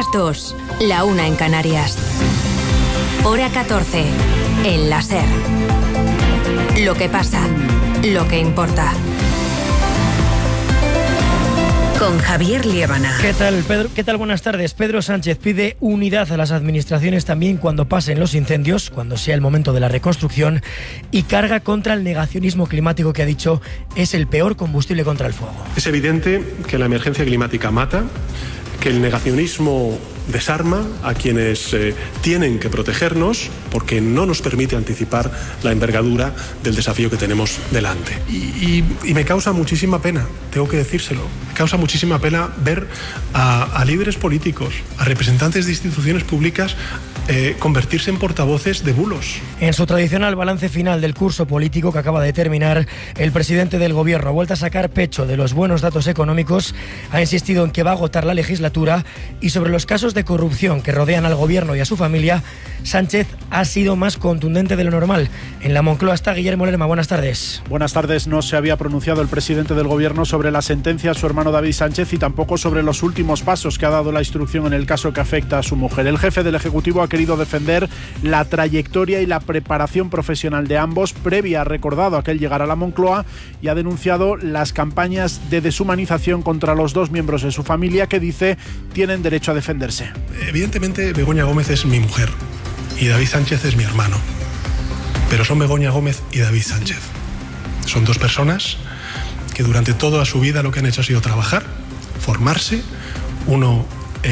las 2, la 1 en Canarias. Hora 14, en la SER. Lo que pasa, lo que importa. Con Javier Liébana. ¿Qué tal, Pedro? ¿Qué tal? Buenas tardes. Pedro Sánchez pide unidad a las administraciones también cuando pasen los incendios, cuando sea el momento de la reconstrucción, y carga contra el negacionismo climático que ha dicho es el peor combustible contra el fuego. Es evidente que la emergencia climática mata, que el negacionismo desarma a quienes tienen que protegernos porque no nos permite anticipar la envergadura del desafío que tenemos delante. Y me causa muchísima pena, tengo que decírselo, me causa muchísima pena ver a líderes políticos, a representantes de instituciones públicas convertirse en portavoces de bulos. En su tradicional balance final del curso político que acaba de terminar, el presidente del Gobierno ha vuelto a sacar pecho de los buenos datos económicos, ha insistido en que va a agotar la legislatura y sobre los casos de corrupción que rodean al Gobierno y a su familia, Sánchez ha sido más contundente de lo normal. En la Moncloa está Guillermo Lerma. Buenas tardes. Buenas tardes. No se había pronunciado el presidente del Gobierno sobre la sentencia a su hermano David Sánchez y tampoco sobre los últimos pasos que ha dado la instrucción en el caso que afecta a su mujer. El jefe del Ejecutivo ha querido defender la trayectoria y la preparación profesional de ambos previa, ha recordado aquel llegar a la Moncloa, y ha denunciado las campañas de deshumanización contra los dos miembros de su familia que dice tienen derecho a defenderse. Evidentemente Begoña Gómez es mi mujer y David Sánchez es mi hermano, pero son Begoña Gómez y David Sánchez. Son dos personas que durante toda su vida lo que han hecho ha sido trabajar, formarse. Uno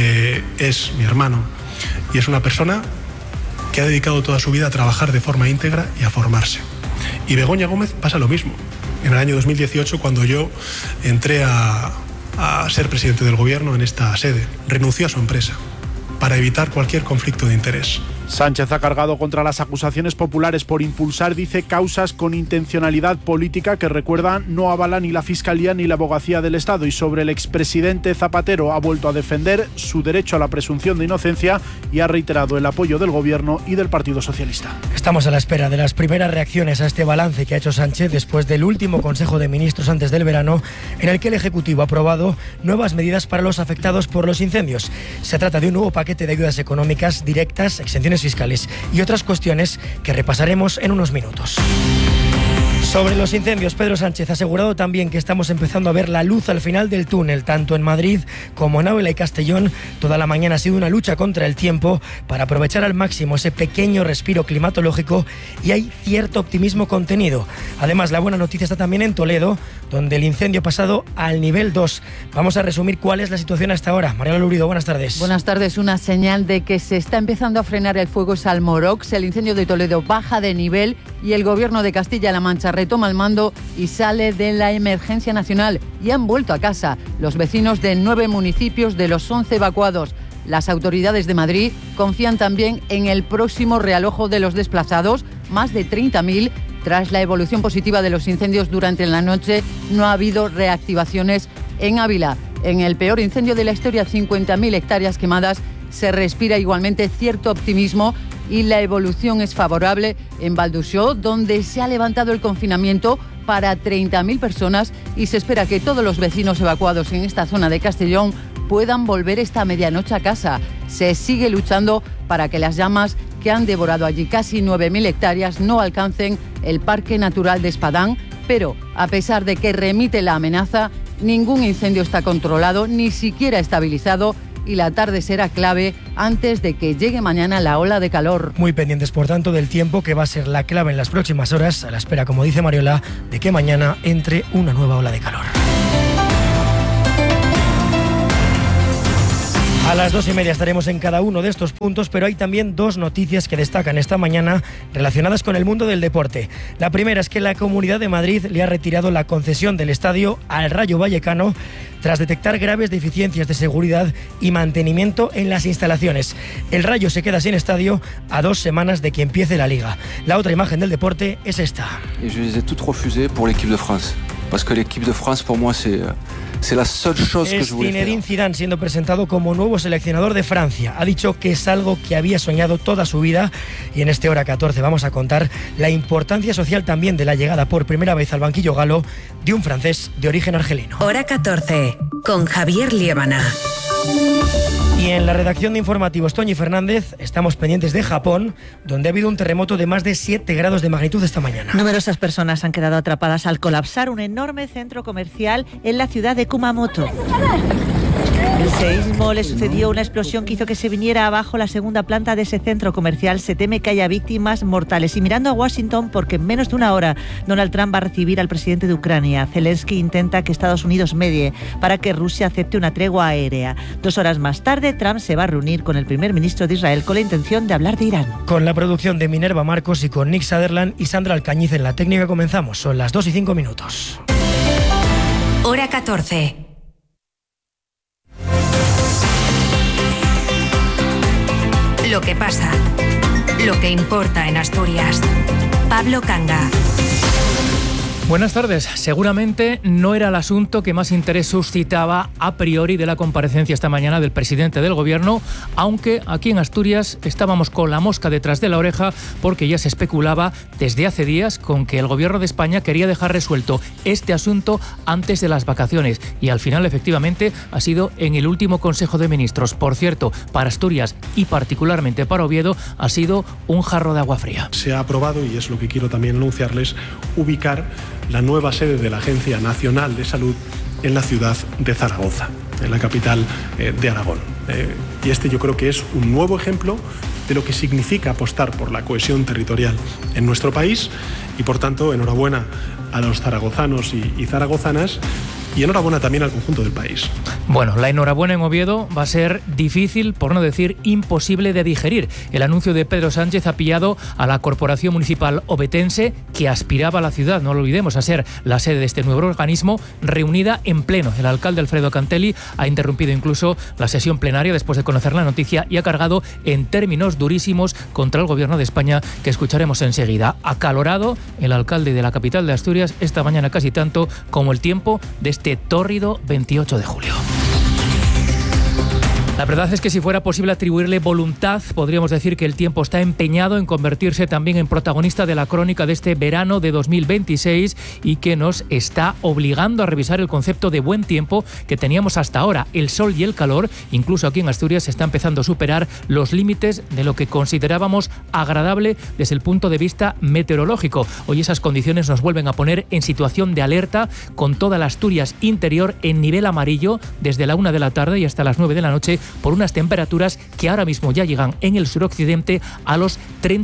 es mi hermano y es una persona que ha dedicado toda su vida a trabajar de forma íntegra y a formarse. Y Begoña Gómez pasa lo mismo. En el año 2018, cuando yo entré a ser presidente del Gobierno en esta sede, renunció a su empresa para evitar cualquier conflicto de interés. Sánchez ha cargado contra las acusaciones populares por impulsar, dice, causas con intencionalidad política que, recuerda, no avala ni la Fiscalía ni la Abogacía del Estado. Y sobre el expresidente Zapatero ha vuelto a defender su derecho a la presunción de inocencia y ha reiterado el apoyo del Gobierno y del Partido Socialista. Estamos a la espera de las primeras reacciones a este balance que ha hecho Sánchez después del último Consejo de Ministros antes del verano, en el que el Ejecutivo ha aprobado nuevas medidas para los afectados por los incendios. Se trata de un nuevo paquete de ayudas económicas directas, exenciones fiscales y otras cuestiones que repasaremos en unos minutos. Sobre los incendios, Pedro Sánchez ha asegurado también que estamos empezando a ver la luz al final del túnel, tanto en Madrid como en Ávila y Castellón. Toda la mañana ha sido una lucha contra el tiempo para aprovechar al máximo ese pequeño respiro climatológico y hay cierto optimismo contenido. Además, la buena noticia está también en Toledo, donde el incendio ha pasado al nivel 2. Vamos a resumir cuál es la situación hasta ahora. Mariela Lurido, buenas tardes. Buenas tardes. Una señal de que se está empezando a frenar el fuego es Almorox. El incendio de Toledo baja de nivel y el Gobierno de Castilla-La Mancha retoma el mando y sale de la emergencia nacional. Y han vuelto a casa los vecinos de 9 municipios de los 11 evacuados. Las autoridades de Madrid confían también en el próximo realojo de los desplazados, más de 30.000. Tras la evolución positiva de los incendios durante la noche, no ha habido reactivaciones en Ávila. En el peor incendio de la historia, 50.000 hectáreas quemadas, se respira igualmente cierto optimismo y la evolución es favorable en Valdusó, donde se ha levantado el confinamiento para 30.000 personas y se espera que todos los vecinos evacuados en esta zona de Castellón puedan volver esta medianoche a casa. Se sigue luchando para que las llamas que han devorado allí casi 9.000 hectáreas no alcancen el Parque Natural de Espadán, pero a pesar de que remite la amenaza, ningún incendio está controlado, ni siquiera estabilizado, y la tarde será clave antes de que llegue mañana la ola de calor. Muy pendientes, por tanto, del tiempo, que va a ser la clave en las próximas horas, a la espera, como dice Mariola, de que mañana entre una nueva ola de calor. A las 2:30 estaremos en cada uno de estos puntos, pero hay también dos noticias que destacan esta mañana relacionadas con el mundo del deporte. La primera es que la Comunidad de Madrid le ha retirado la concesión del estadio al Rayo Vallecano tras detectar graves deficiencias de seguridad y mantenimiento en las instalaciones. El Rayo se queda sin estadio a 2 semanas de que empiece la Liga. La otra imagen del deporte es esta. Y yo les he toutes refusées pour l'équipe de France, parce que l'équipe de France pour moi c'est la seule chose que je voulais faire. Zinedine Zidane siendo presentado como nuevo seleccionador de Francia. Ha dicho que es algo que había soñado toda su vida y en este Hora 14 vamos a contar la importancia social también de la llegada por primera vez al banquillo galo de un francés de origen argelino. Hora 14, con Javier Liébana. Y en la redacción de informativos, Toñi Fernández, estamos pendientes de Japón, donde ha habido un terremoto de más de 7 grados de magnitud esta mañana. Numerosas personas han quedado atrapadas al colapsar un enorme centro comercial en la ciudad de Kumamoto. El seísmo le sucedió una explosión que hizo que se viniera abajo la segunda planta de ese centro comercial. Se teme que haya víctimas mortales. Y mirando a Washington, porque en menos de una hora Donald Trump va a recibir al presidente de Ucrania. Zelensky intenta que Estados Unidos medie para que Rusia acepte una tregua aérea. 2 horas más tarde, Trump se va a reunir con el primer ministro de Israel con la intención de hablar de Irán. Con la producción de Minerva Marcos y con Nick Sutherland y Sandra Alcañiz en la técnica comenzamos. Son las 2:05. Hora 14. Lo que pasa, lo que importa en Asturias. Pablo Canga. Buenas tardes. Seguramente no era el asunto que más interés suscitaba a priori de la comparecencia esta mañana del presidente del Gobierno, aunque aquí en Asturias estábamos con la mosca detrás de la oreja porque ya se especulaba desde hace días con que el Gobierno de España quería dejar resuelto este asunto antes de las vacaciones y al final efectivamente ha sido en el último Consejo de Ministros. Por cierto, para Asturias y particularmente para Oviedo ha sido un jarro de agua fría. Se ha aprobado, y es lo que quiero también anunciarles, ubicar la nueva sede de la Agencia Nacional de Salud en la ciudad de Zaragoza, en la capital de Aragón. Y este yo creo que es un nuevo ejemplo de lo que significa apostar por la cohesión territorial en nuestro país y, por tanto, enhorabuena a los zaragozanos y zaragozanas. Y enhorabuena también al conjunto del país. Bueno, la enhorabuena en Oviedo va a ser difícil, por no decir imposible de digerir. El anuncio de Pedro Sánchez ha pillado a la Corporación Municipal ovetense, que aspiraba a la ciudad, no lo olvidemos, a ser la sede de este nuevo organismo, reunida en pleno. El alcalde Alfredo Cantelli ha interrumpido incluso la sesión plenaria después de conocer la noticia y ha cargado en términos durísimos contra el Gobierno de España, que escucharemos enseguida. Acalorado el alcalde de la capital de Asturias esta mañana, casi tanto como el tiempo de este tórrido 28 de julio. La verdad es que si fuera posible atribuirle voluntad, podríamos decir que el tiempo está empeñado en convertirse también en protagonista de la crónica de este verano de 2026 y que nos está obligando a revisar el concepto de buen tiempo que teníamos hasta ahora. El sol y el calor, incluso aquí en Asturias, se está empezando a superar los límites de lo que considerábamos agradable desde el punto de vista meteorológico. Hoy esas condiciones nos vuelven a poner en situación de alerta, con toda la Asturias interior en nivel amarillo desde la 1 de la tarde y hasta las 9 de la noche, por unas temperaturas que ahora mismo ya llegan en el suroccidente a los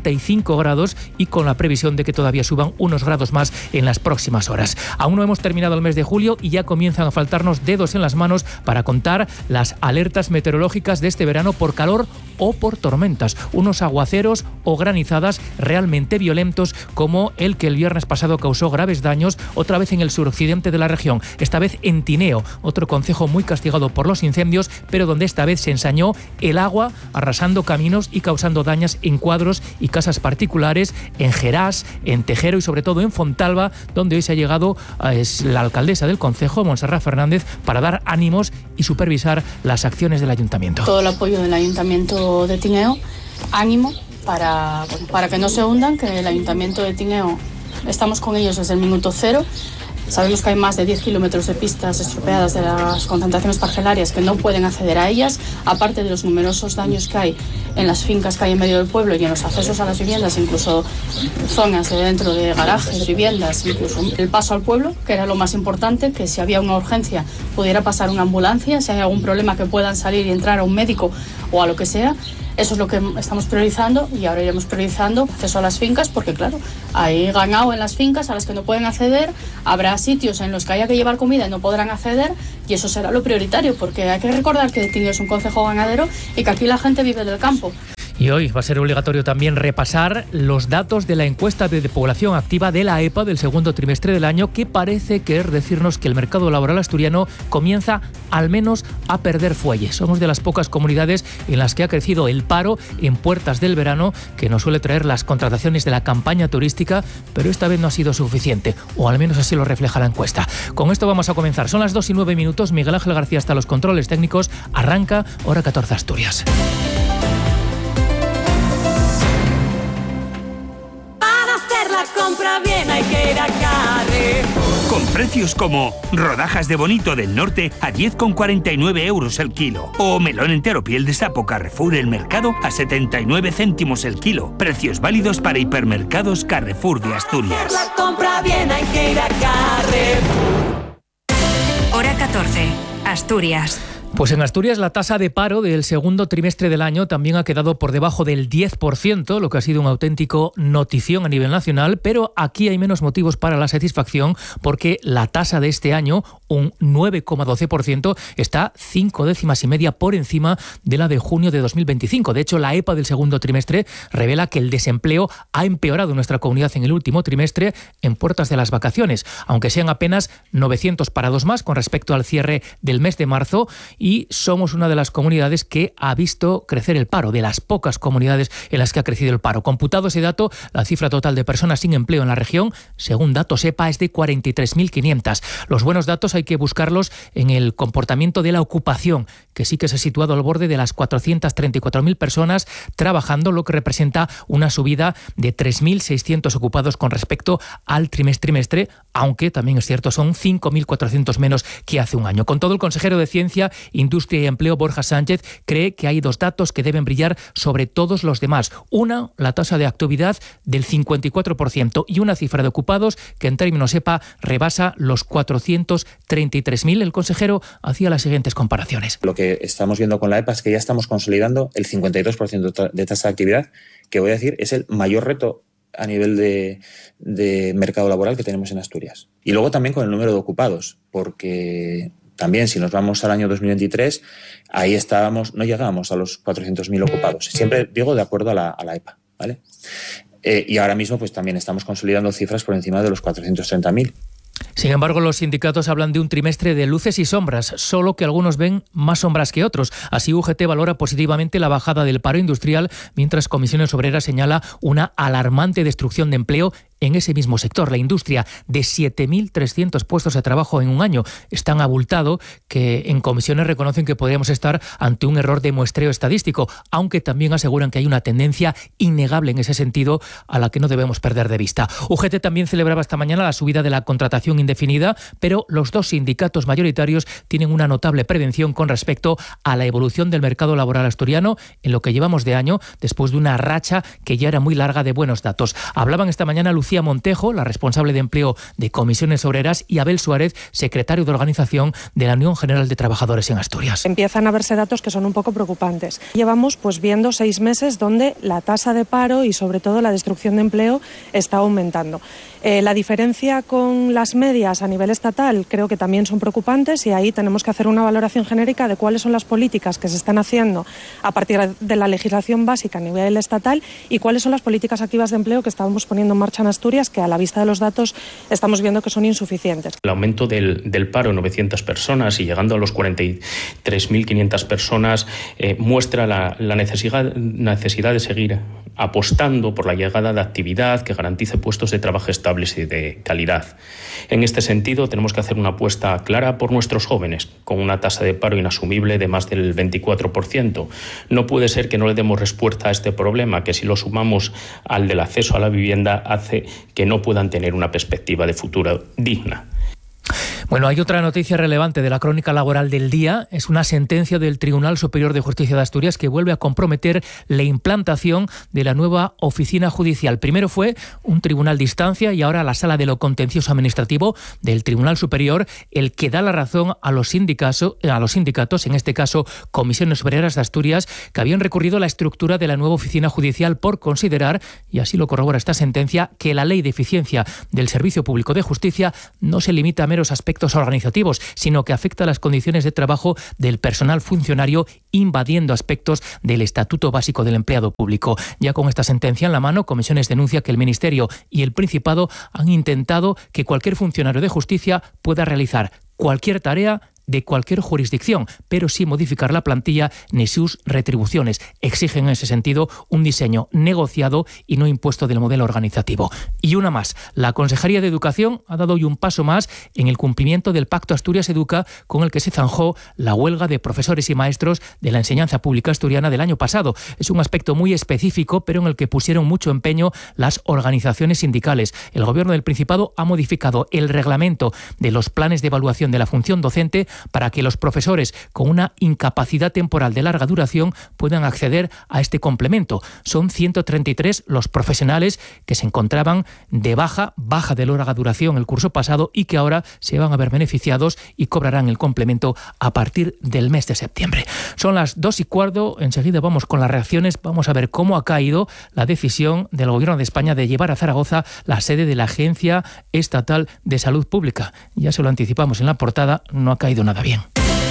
35 grados y con la previsión de que todavía suban unos grados más en las próximas horas. Aún no hemos terminado el mes de julio y ya comienzan a faltarnos dedos en las manos para contar las alertas meteorológicas de este verano por calor o por tormentas. Unos aguaceros o granizadas realmente violentos como el que el viernes pasado causó graves daños otra vez en el suroccidente de la región, esta vez en Tineo, otro concejo muy castigado por los incendios, pero donde esta vez se ensañó el agua arrasando caminos y causando daños en cuadros y casas particulares, en Gerás, en Tejero y sobre todo en Fontalba, donde hoy se ha llegado es la alcaldesa del concejo, Montserrat Fernández, para dar ánimos y supervisar las acciones del ayuntamiento. Todo el apoyo del ayuntamiento de Tineo, ánimo para que no se hundan, que el ayuntamiento de Tineo estamos con ellos desde el minuto cero. Sabemos que hay más de 10 kilómetros de pistas estropeadas de las concentraciones parcelarias que no pueden acceder a ellas, aparte de los numerosos daños que hay en las fincas que hay en medio del pueblo y en los accesos a las viviendas, incluso zonas de dentro de garajes, viviendas, incluso el paso al pueblo, que era lo más importante, que si había una urgencia pudiera pasar una ambulancia, si hay algún problema que puedan salir y entrar a un médico o a lo que sea. Eso es lo que estamos priorizando y ahora iremos priorizando acceso a las fincas porque, claro, hay ganado en las fincas a las que no pueden acceder, habrá sitios en los que haya que llevar comida y no podrán acceder y eso será lo prioritario porque hay que recordar que Tineo es un concejo ganadero y que aquí la gente vive del campo. Y hoy va a ser obligatorio también repasar los datos de la encuesta de población activa de la EPA del segundo trimestre del año, que parece querer decirnos que el mercado laboral asturiano comienza al menos a perder fuelle. Somos de las pocas comunidades en las que ha crecido el paro en puertas del verano, que nos suele traer las contrataciones de la campaña turística, pero esta vez no ha sido suficiente, o al menos así lo refleja la encuesta. Con esto vamos a comenzar. Son las 2:09. Miguel Ángel García hasta los controles técnicos. Arranca Hora 14 Asturias. Compra bien, hay que ir a Carrefour. Con precios como rodajas de bonito del norte a 10,49 euros el kilo. O melón entero piel de sapo Carrefour El Mercado a 79 céntimos el kilo. Precios válidos para hipermercados Carrefour de Asturias. La compra bien, hay que ir a Carrefour. Hora 14, Asturias. Pues en Asturias la tasa de paro del segundo trimestre del año también ha quedado por debajo del 10%, lo que ha sido un auténtico notición a nivel nacional, pero aquí hay menos motivos para la satisfacción porque la tasa de este año, un 9,12%, está 5 décimas y media por encima de la de junio de 2025. De hecho, la EPA del segundo trimestre revela que el desempleo ha empeorado en nuestra comunidad en el último trimestre en puertas de las vacaciones, aunque sean apenas 900 parados más con respecto al cierre del mes de marzo, y somos una de las comunidades que ha visto crecer el paro, de las pocas comunidades en las que ha crecido el paro. Computado ese dato, la cifra total de personas sin empleo en la región, según datos EPA, es de 43.500. Los buenos datos hay que buscarlos en el comportamiento de la ocupación, que sí que se ha situado al borde de las 434.000 personas trabajando, lo que representa una subida de 3.600 ocupados con respecto al trimestre, aunque también es cierto, son 5.400 menos que hace un año. Con todo, el consejero de Ciencia, Industria y Empleo, Borja Sánchez, cree que hay dos datos que deben brillar sobre todos los demás. Una, la tasa de actividad del 54% y una cifra de ocupados que en términos EPA rebasa los 433.000. El consejero hacía las siguientes comparaciones. Lo que estamos viendo con la EPA es que ya estamos consolidando el 52% de tasa de actividad, que voy a decir es el mayor reto a nivel de mercado laboral que tenemos en Asturias. Y luego también con el número de ocupados, porque también si nos vamos al año 2023, ahí no llegábamos a los 400.000 ocupados. Siempre digo de acuerdo a la EPA, ¿vale? Y ahora mismo pues también estamos consolidando cifras por encima de los 430.000. Sin embargo, los sindicatos hablan de un trimestre de luces y sombras, solo que algunos ven más sombras que otros. Así, UGT valora positivamente la bajada del paro industrial, mientras Comisiones Obreras señala una alarmante destrucción de empleo en ese mismo sector. La industria, de 7.300 puestos de trabajo en un año, es tan abultado que en comisiones reconocen que podríamos estar ante un error de muestreo estadístico, aunque también aseguran que hay una tendencia innegable en ese sentido a la que no debemos perder de vista. UGT también celebraba esta mañana la subida de la contratación indefinida, pero los dos sindicatos mayoritarios tienen una notable prevención con respecto a la evolución del mercado laboral asturiano en lo que llevamos de año, después de una racha que ya era muy larga de buenos datos. Hablaban esta mañana Lucía Montejo, la responsable de empleo de Comisiones Obreras, y Abel Suárez, secretario de organización de la Unión General de Trabajadores en Asturias. Empiezan a verse datos que son un poco preocupantes. Llevamos viendo 6 meses donde la tasa de paro y sobre todo la destrucción de empleo está aumentando. La diferencia con las medias a nivel estatal creo que también son preocupantes, y ahí tenemos que hacer una valoración genérica de cuáles son las políticas que se están haciendo a partir de la legislación básica a nivel estatal y cuáles son las políticas activas de empleo que estamos poniendo en marcha en Asturias, que a la vista de los datos estamos viendo que son insuficientes. El aumento del paro, 900 personas y llegando a los 43.500 personas, muestra la necesidad de seguir apostando por la llegada de actividad que garantice puestos de trabajo estables y de calidad. En este sentido, tenemos que hacer una apuesta clara por nuestros jóvenes, con una tasa de paro inasumible de más del 24%. No puede ser que no le demos respuesta a este problema, que si lo sumamos al del acceso a la vivienda, hace que no puedan tener una perspectiva de futuro digna. Bueno, hay otra noticia relevante de la crónica laboral del día. Es una sentencia del Tribunal Superior de Justicia de Asturias que vuelve a comprometer la implantación de la nueva oficina judicial. Primero fue un tribunal de instancia y ahora la Sala de lo Contencioso Administrativo del Tribunal Superior el que da la razón a los sindicatos, en este caso Comisiones Obreras de Asturias, que habían recurrido a la estructura de la nueva oficina judicial por considerar, y así lo corrobora esta sentencia, que la Ley de Eficiencia del Servicio Público de Justicia no se limita a meros aspectos organizativos, sino que afecta a las condiciones de trabajo del personal funcionario, invadiendo aspectos del Estatuto Básico del Empleado Público. Ya con esta sentencia en la mano, Comisiones denuncia que el Ministerio y el Principado han intentado que cualquier funcionario de justicia pueda realizar cualquier tarea de cualquier jurisdicción, pero sin modificar la plantilla ni sus retribuciones. Exigen en ese sentido un diseño negociado y no impuesto del modelo organizativo. Y una más, la Consejería de Educación ha dado hoy un paso más en el cumplimiento del Pacto Asturias Educa, con el que se zanjó la huelga de profesores y maestros de la enseñanza pública asturiana del año pasado. Es un aspecto muy específico, pero en el que pusieron mucho empeño las organizaciones sindicales. El Gobierno del Principado ha modificado el reglamento de los planes de evaluación de la función docente para que los profesores con una incapacidad temporal de larga duración puedan acceder a este complemento. Son 133 los profesionales que se encontraban de baja de larga duración el curso pasado y que ahora se van a ver beneficiados y cobrarán el complemento a partir del mes de septiembre. Son las 2:15, enseguida vamos con las reacciones, vamos a ver cómo ha caído la decisión del Gobierno de España de llevar a Zaragoza la sede de la Agencia Estatal de Salud Pública. Ya se lo anticipamos en la portada, no ha caído nada bien.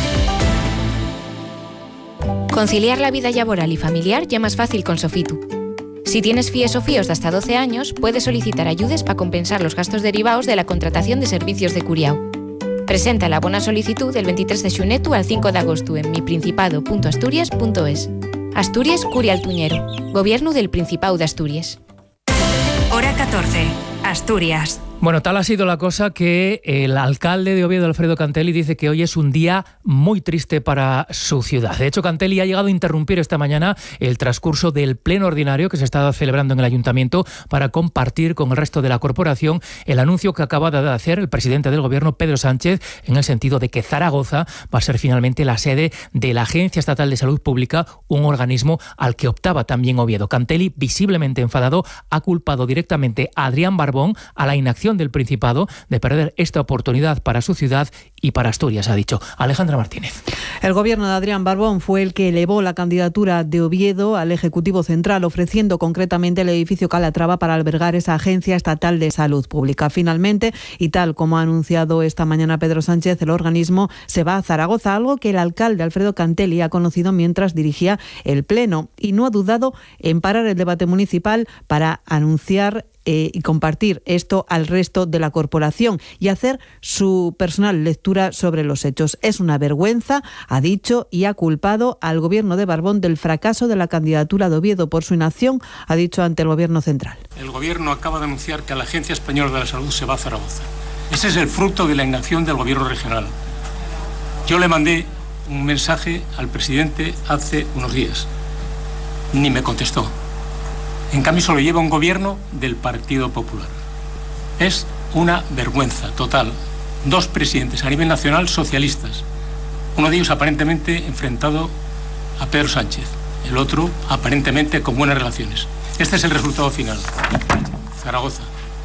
Conciliar la vida laboral y familiar ya más fácil con Sofitu. Si tienes FIES o FIOs de hasta 12 años, puedes solicitar ayudes para compensar los gastos derivados de la contratación de servicios de curiao. Presenta la bona solicitud del 23 de xunetu al 5 de agosto en miprincipado.asturias.es. Asturias Curia Altuñero. Gobierno del Principado de Asturias. Hora 14. Asturias. Bueno, tal ha sido la cosa que el alcalde de Oviedo, Alfredo Cantelli, dice que hoy es un día muy triste para su ciudad. De hecho, Cantelli ha llegado a interrumpir esta mañana el transcurso del pleno ordinario que se estaba celebrando en el ayuntamiento para compartir con el resto de la corporación el anuncio que acaba de hacer el presidente del gobierno, Pedro Sánchez, en el sentido de que Zaragoza va a ser finalmente la sede de la Agencia Estatal de Salud Pública, un organismo al que optaba también Oviedo. Cantelli, visiblemente enfadado, ha culpado directamente a Adrián Barbón, a la inacción del Principado, de perder esta oportunidad para su ciudad y para Asturias, ha dicho Alejandra Martínez. El gobierno de Adrián Barbón fue el que elevó la candidatura de Oviedo al Ejecutivo Central, ofreciendo concretamente el edificio Calatrava para albergar esa Agencia Estatal de Salud Pública. Finalmente, y tal como ha anunciado esta mañana Pedro Sánchez, el organismo se va a Zaragoza, algo que el alcalde Alfredo Cantelli ha conocido mientras dirigía el pleno y no ha dudado en parar el debate municipal para anunciar y compartir esto al resto de la corporación y hacer su personal lectura sobre los hechos. Es una vergüenza, ha dicho, y ha culpado al gobierno de Barbón del fracaso de la candidatura de Oviedo por su inacción, ha dicho ante el gobierno central. El gobierno acaba de anunciar que la Agencia Española de la Salud se va a Zaragoza. Ese es el fruto de la inacción del gobierno regional. Yo le mandé un mensaje al presidente hace unos días. Ni me contestó. En cambio, se lo lleva un gobierno del Partido Popular. Es una vergüenza total. 2 presidentes a nivel nacional socialistas. Uno de ellos aparentemente enfrentado a Pedro Sánchez. El otro aparentemente con buenas relaciones. Este es el resultado final. Zaragoza.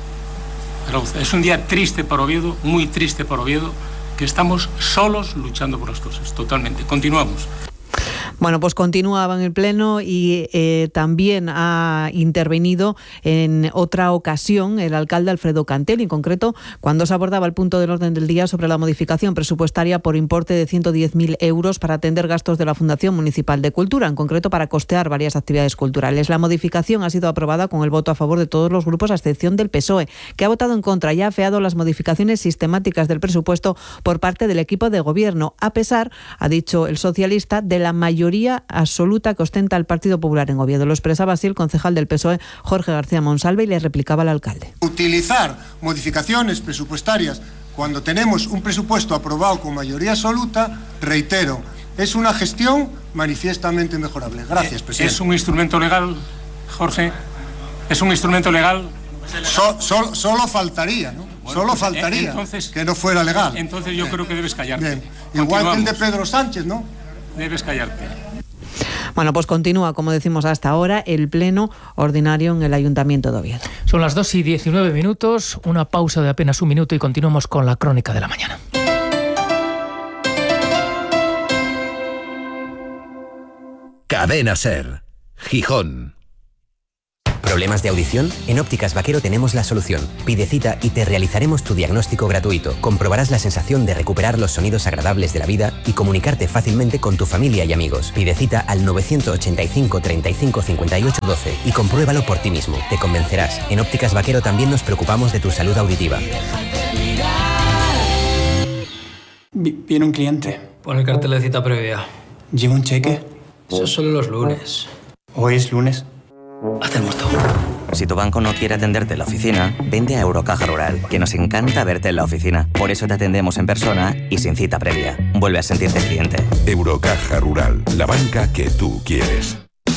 Es un día triste para Oviedo, muy triste para Oviedo, que estamos solos luchando por las cosas. Totalmente. Continuamos. Bueno, pues continuaba en el Pleno y también ha intervenido en otra ocasión el alcalde Alfredo Cantelli, en concreto cuando se abordaba el punto del orden del día sobre la modificación presupuestaria por importe de 110.000 euros para atender gastos de la Fundación Municipal de Cultura, en concreto para costear varias actividades culturales. La modificación ha sido aprobada con el voto a favor de todos los grupos, a excepción del PSOE, que ha votado en contra y ha afeado las modificaciones sistemáticas del presupuesto por parte del equipo de gobierno, a pesar, ha dicho el socialista, de la mayoría absoluta que ostenta el Partido Popular en Oviedo. Lo expresaba así el concejal del PSOE, Jorge García Monsalve, y le replicaba al alcalde. Utilizar modificaciones presupuestarias cuando tenemos un presupuesto aprobado con mayoría absoluta, reitero, es una gestión manifiestamente mejorable. Gracias, presidente. Es un instrumento legal, Jorge, es un instrumento legal. Solo faltaría, ¿no? Bueno, solo faltaría que no fuera legal. Entonces yo creo que debes callarte. Bien. Igual que el de Pedro Sánchez, ¿no? Debes callarte. Bueno, pues continúa, como decimos hasta ahora, el pleno ordinario en el Ayuntamiento de Oviedo. Son las 2:19, una pausa de apenas 1 minuto y continuamos con la crónica de la mañana. Cadena SER, Gijón. ¿Problemas de audición? En Ópticas Vaquero tenemos la solución. Pide cita y te realizaremos tu diagnóstico gratuito. Comprobarás la sensación de recuperar los sonidos agradables de la vida y comunicarte fácilmente con tu familia y amigos. Pide cita al 985 35 58 12 y compruébalo por ti mismo. Te convencerás. En Ópticas Vaquero también nos preocupamos de tu salud auditiva. Viene un cliente. Pon el cartel de cita previa. ¿Lleva un cheque? Eso es solo los lunes. ¿Hoy es lunes? Hazte el muerto. Si tu banco no quiere atenderte en la oficina, vente a Eurocaja Rural, que nos encanta verte en la oficina. Por eso te atendemos en persona y sin cita previa. Vuelve a sentirte cliente. Eurocaja Rural, la banca que tú quieres.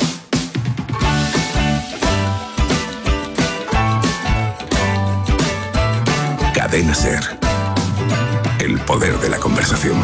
Cadena SER. El poder de la conversación.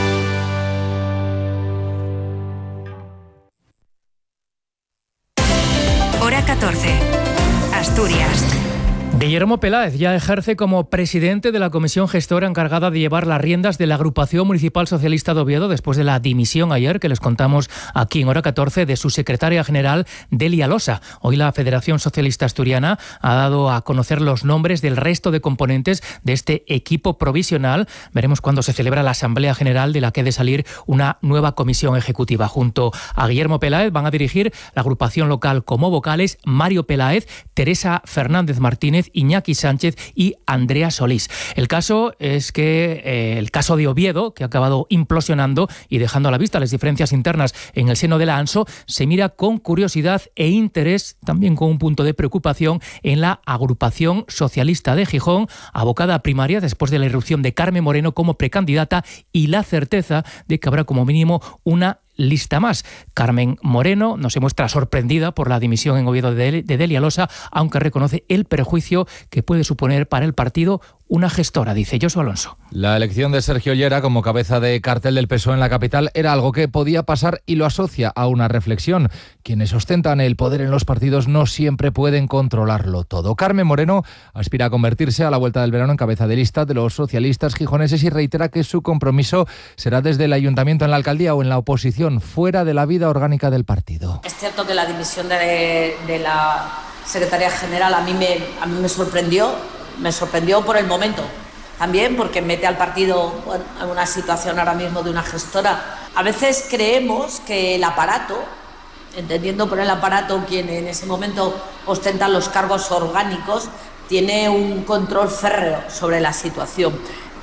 Hora 14. Asturias. Guillermo Peláez ya ejerce como presidente de la comisión gestora encargada de llevar las riendas de la Agrupación Municipal Socialista de Oviedo después de la dimisión ayer, que les contamos aquí en Hora 14, de su secretaria general, Delia Losa. Hoy la Federación Socialista Asturiana ha dado a conocer los nombres del resto de componentes de este equipo provisional. Veremos cuándo se celebra la Asamblea General, de la que ha de salir una nueva comisión ejecutiva. Junto a Guillermo Peláez van a dirigir la agrupación local como vocales Mario Peláez, Teresa Fernández Martínez, Iñaki Sánchez y Andrea Solís. El caso es que el caso de Oviedo, que ha acabado implosionando y dejando a la vista las diferencias internas en el seno de la ANSO, se mira con curiosidad e interés, también con un punto de preocupación, en la Agrupación Socialista de Gijón, abocada a primaria después de la irrupción de Carmen Moreno como precandidata y la certeza de que habrá como mínimo una lista más. Carmen Moreno no se muestra sorprendida por la dimisión en Oviedo de Delia Losa, aunque reconoce el perjuicio que puede suponer para el partido una gestora, dice Josu Alonso. La elección de Sergio Llera como cabeza de cartel del PSOE en la capital era algo que podía pasar y lo asocia a una reflexión. Quienes ostentan el poder en los partidos no siempre pueden controlarlo todo. Carmen Moreno aspira a convertirse a la vuelta del verano en cabeza de lista de los socialistas gijoneses y reitera que su compromiso será desde el ayuntamiento, en la alcaldía o en la oposición, fuera de la vida orgánica del partido. Es cierto que la dimisión de la secretaria general a mí me sorprendió. Me sorprendió por el momento, también porque mete al partido en una situación ahora mismo de una gestora. A veces creemos que el aparato, entendiendo por el aparato quien en ese momento ostenta los cargos orgánicos, tiene un control férreo sobre la situación.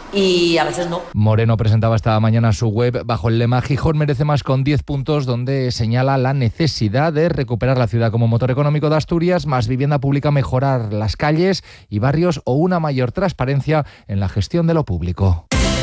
Y a veces no. Moreno presentaba esta mañana su web bajo el lema Gijón merece más, con 10 puntos, donde señala la necesidad de recuperar la ciudad como motor económico de Asturias, más vivienda pública, mejorar las calles y barrios o una mayor transparencia en la gestión de lo público.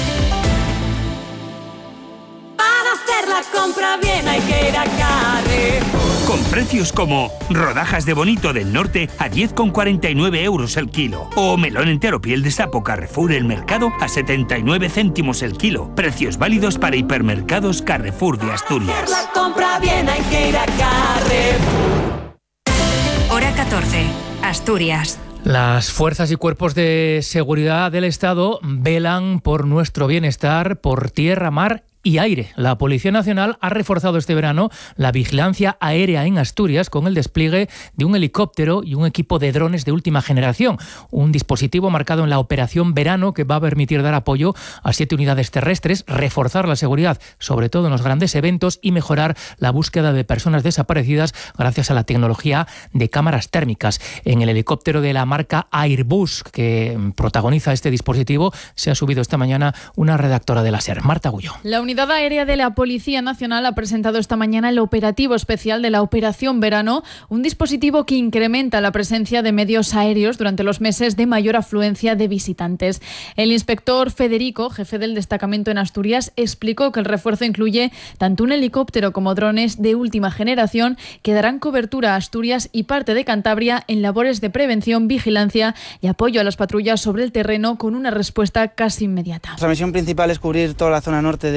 Para hacer la compra bien hay que ir a Carrefour. Con precios como rodajas de bonito del norte a 10,49 euros el kilo. O melón entero piel de sapo Carrefour El Mercado a 79 céntimos el kilo. Precios válidos para hipermercados Carrefour de Asturias. La compra bien hay que ir a Carrefour. Hora 14. Asturias. Las fuerzas y cuerpos de seguridad del Estado velan por nuestro bienestar por tierra, mar y aire. La Policía Nacional ha reforzado este verano la vigilancia aérea en Asturias con el despliegue de un helicóptero y un equipo de drones de última generación. Un dispositivo marcado en la Operación Verano que va a permitir dar apoyo a 7 unidades terrestres, reforzar la seguridad, sobre todo en los grandes eventos, y mejorar la búsqueda de personas desaparecidas gracias a la tecnología de cámaras térmicas. En el helicóptero de la marca Airbus, que protagoniza este dispositivo, se ha subido esta mañana una redactora de la SER, Marta Gullo. La Unidad Aérea de la Policía Nacional ha presentado esta mañana el operativo especial de la Operación Verano, un dispositivo que incrementa la presencia de medios aéreos durante los meses de mayor afluencia de visitantes. El inspector Federico, jefe del destacamento en Asturias, explicó que el refuerzo incluye tanto un helicóptero como drones de última generación que darán cobertura a Asturias y parte de Cantabria en labores de prevención, vigilancia y apoyo a las patrullas sobre el terreno con una respuesta casi inmediata. Nuestra misión principal es cubrir toda la zona norte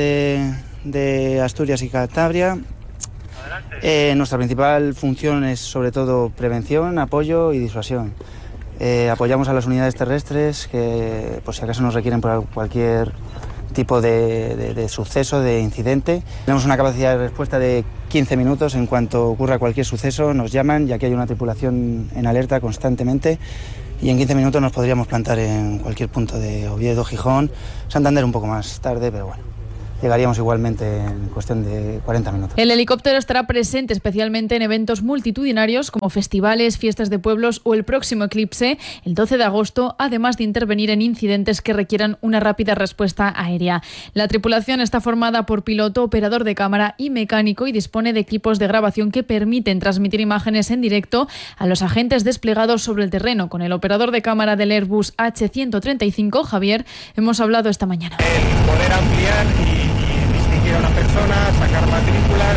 de Asturias y Cantabria. Nuestra principal función es sobre todo prevención, apoyo y disuasión. Apoyamos a las unidades terrestres que, por si acaso nos requieren por cualquier tipo de suceso, de incidente. Tenemos una capacidad de respuesta de 15 minutos. En cuanto ocurra cualquier suceso nos llaman, ya que hay una tripulación en alerta constantemente, y en 15 minutos nos podríamos plantar en cualquier punto de Oviedo, Gijón, Santander un poco más tarde, pero bueno. llegaríamos igualmente en cuestión de 40 minutos. El helicóptero estará presente especialmente en eventos multitudinarios como festivales, fiestas de pueblos o el próximo eclipse, el 12 de agosto, además de intervenir en incidentes que requieran una rápida respuesta aérea. La tripulación está formada por piloto, operador de cámara y mecánico y dispone de equipos de grabación que permiten transmitir imágenes en directo a los agentes desplegados sobre el terreno. Con el operador de cámara del Airbus H135, Javier, hemos hablado esta mañana. El poder ampliar y distinguir a una persona, sacar matrículas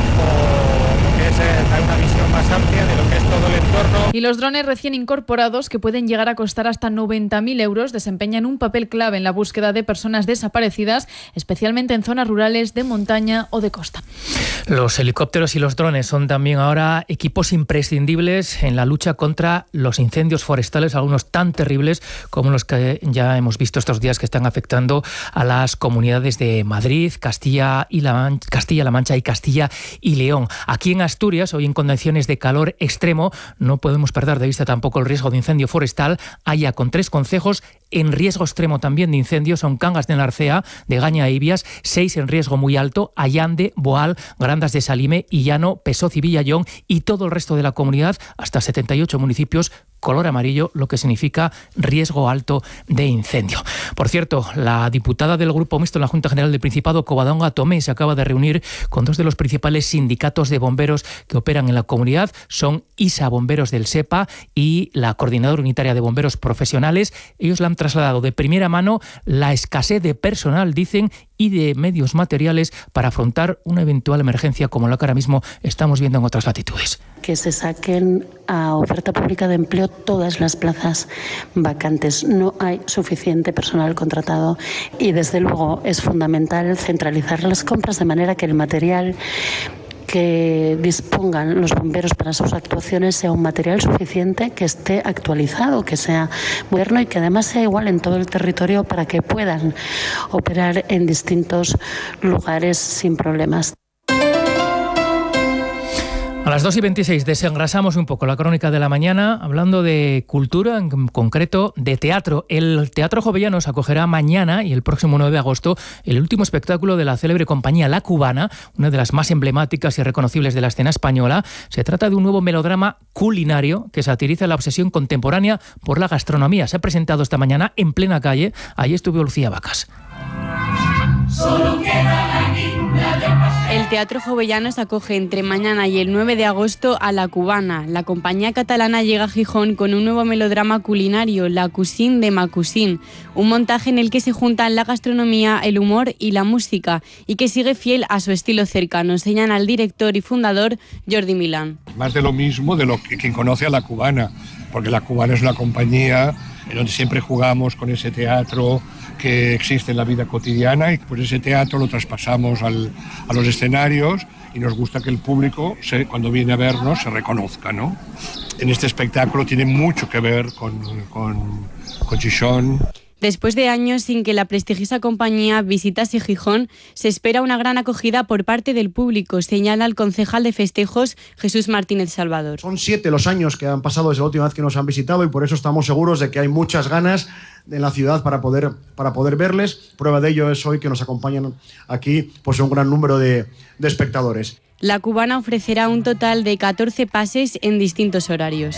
o lo que es dar una visión más amplia de lo que es todo el entorno. Y los drones recién incorporados, que pueden llegar a costar hasta 90.000 euros, desempeñan un papel clave en la búsqueda de personas desaparecidas, especialmente en zonas rurales, de montaña o de costa. Los helicópteros y los drones son también ahora equipos imprescindibles en la lucha contra los incendios forestales, algunos tan terribles como los que ya hemos visto estos días que están afectando a las comunidades de Madrid, Castilla-La Mancha y Castilla y León. Aquí en Asturias, hoy en condiciones de calor extremo, no podemos perder de vista tampoco el riesgo de incendio forestal. Haya con 3 concejos en riesgo extremo también de incendios, son Cangas de Narcea, de Gaña e Ibias, 6 en riesgo muy alto, Allande, Boal, Grandas de Salime, Illano, Pesoz y Villallón, y todo el resto de la comunidad, hasta 78 municipios, color amarillo, lo que significa riesgo alto de incendio. Por cierto, la diputada del Grupo Mixto en la Junta General del Principado, Covadonga Tomé, se acaba de reunir con 2 de los principales sindicatos de bomberos que operan en la comunidad. Son ISA Bomberos del SEPA y la Coordinadora Unitaria de Bomberos Profesionales. Ellos le han trasladado de primera mano la escasez de personal, dicen, y de medios materiales para afrontar una eventual emergencia como la que ahora mismo estamos viendo en otras latitudes. Que se saquen a oferta pública de empleo todas las plazas vacantes. No hay suficiente personal contratado y desde luego es fundamental centralizar las compras de manera que el material que dispongan los bomberos para sus actuaciones sea un material suficiente, que esté actualizado, que sea moderno y que además sea igual en todo el territorio para que puedan operar en distintos lugares sin problemas. A las 2:26 desengrasamos un poco la crónica de la mañana hablando de cultura, en concreto de teatro. El Teatro Jovellanos acogerá mañana y el próximo 9 de agosto el último espectáculo de la célebre compañía La Cubana, una de las más emblemáticas y reconocibles de la escena española. Se trata de un nuevo melodrama culinario que satiriza la obsesión contemporánea por la gastronomía. Se ha presentado esta mañana en plena calle. Allí estuvo Lucía Vacas. El Teatro Jovellanos acoge entre mañana y el 9 de agosto a La Cubana. La compañía catalana llega a Gijón con un nuevo melodrama culinario, La Cuisine de ma Cuisine, un montaje en el que se juntan la gastronomía, el humor y la música, y que sigue fiel a su estilo cercano, señala el director y fundador Jordi Milán. Más de lo mismo de lo que quien conoce a La Cubana, porque La Cubana es una compañía en donde siempre jugamos con ese teatro que existe en la vida cotidiana y pues ese teatro lo traspasamos a los escenarios y nos gusta que el público, cuando viene a vernos, se reconozca, ¿no? En este espectáculo tiene mucho que ver con Gijón. Después de años sin que la prestigiosa compañía visitase Gijón, se espera una gran acogida por parte del público, señala el concejal de festejos Jesús Martínez Salvador. Son 7 los años que han pasado desde la última vez que nos han visitado y por eso estamos seguros de que hay muchas ganas en la ciudad para poder verles. Prueba de ello es hoy que nos acompañan aquí pues un gran número de espectadores. La Cubana ofrecerá un total de 14 pases en distintos horarios.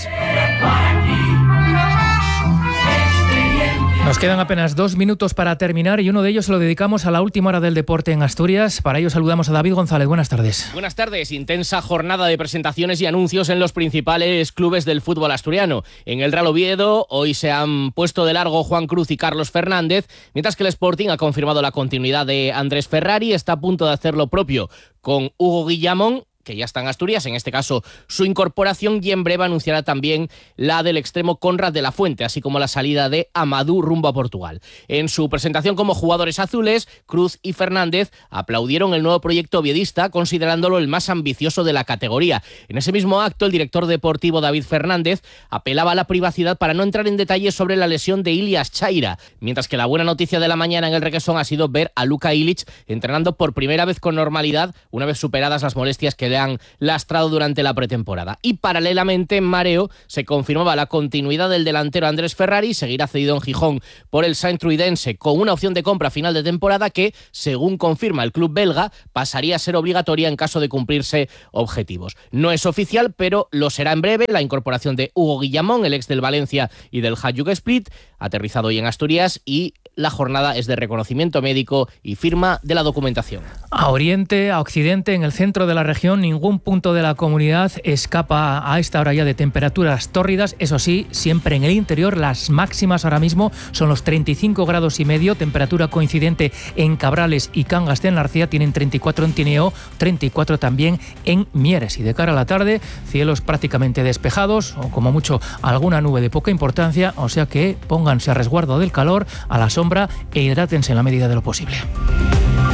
Nos quedan apenas 2 minutos para terminar y uno de ellos se lo dedicamos a la última hora del deporte en Asturias. Para ello saludamos a David González. Buenas tardes. Buenas tardes. Intensa jornada de presentaciones y anuncios en los principales clubes del fútbol asturiano. En el Real Oviedo hoy se han puesto de largo Juan Cruz y Carlos Fernández, mientras que el Sporting ha confirmado la continuidad de Andrés Ferrari. Está a punto de hacer lo propio con Hugo Guillamón, que ya está en Asturias, en este caso su incorporación, y en breve anunciará también la del extremo Conrad de la Fuente, así como la salida de Amadou rumbo a Portugal. En su presentación como jugadores azules, Cruz y Fernández aplaudieron el nuevo proyecto oviedista, considerándolo el más ambicioso de la categoría. En ese mismo acto, el director deportivo David Fernández apelaba a la privacidad para no entrar en detalles sobre la lesión de Ilias Chaira, mientras que la buena noticia de la mañana en el Requesón ha sido ver a Luka Ilic entrenando por primera vez con normalidad, una vez superadas las molestias que le han lastrado durante la pretemporada. Y paralelamente en mareo se confirmaba la continuidad del delantero Andrés Ferrari, seguirá cedido en Gijón por el Saint-Truidense con una opción de compra a final de temporada que, según confirma el club belga, pasaría a ser obligatoria en caso de cumplirse objetivos. No es oficial, pero lo será en breve, la incorporación de Hugo Guillamón, el ex del Valencia y del Hajduk Split, aterrizado hoy en Asturias, y la jornada es de reconocimiento médico y firma de la documentación. A oriente, a occidente, en el centro de la región, ningún punto de la comunidad escapa a esta hora ya de temperaturas tórridas. Eso sí, siempre en el interior, las máximas ahora mismo son los 35 grados y medio, temperatura coincidente en Cabrales y Cangas de Narcea, tienen 34 en Tineo, 34 también en Mieres. Y de cara a la tarde, cielos prácticamente despejados, o como mucho alguna nube de poca importancia, o sea que pónganse a resguardo del calor, a la sombra e hidrátense en la medida de lo posible.